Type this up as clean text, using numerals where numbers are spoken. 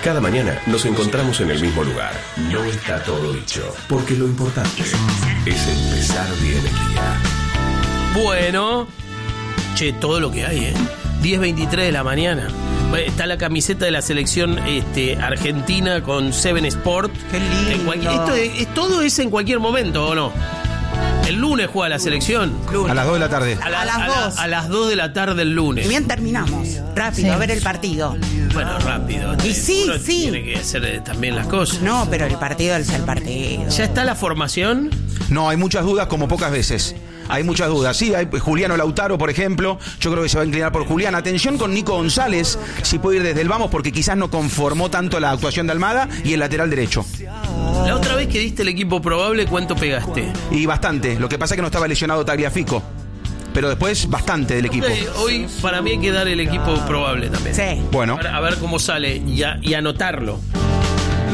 Cada mañana nos encontramos en el mismo lugar. No está todo dicho, porque lo importante es empezar bien el día. Bueno, che, todo lo que hay, 10:23 de la mañana. Está la camiseta de la selección argentina con Seven Sport. Qué lindo. Todo es en cualquier momento, ¿o no? El lunes juega la selección. A las 2 de la tarde. A las 2 de la tarde el lunes. Y bien terminamos. Rápido, a ver el partido. Bueno, rápido. Y sí, Uno sí. tiene que hacer también las cosas. No, pero el partido es el partido. ¿Ya está la formación? No, hay muchas dudas como pocas veces. Hay muchas dudas. Sí, hay Juliano Lautaro, por ejemplo. Yo creo que se va a inclinar por Julián. Atención con Nico González, si puede ir desde el vamos, porque quizás no conformó tanto la actuación de Almada, y el lateral derecho. La otra vez que diste el equipo probable, ¿cuánto pegaste? Y bastante. Lo que pasa es que no estaba lesionado Tagliafico. Pero después bastante del equipo. Hoy para mí hay que dar el equipo probable también. Sí. Bueno. A ver cómo sale y anotarlo.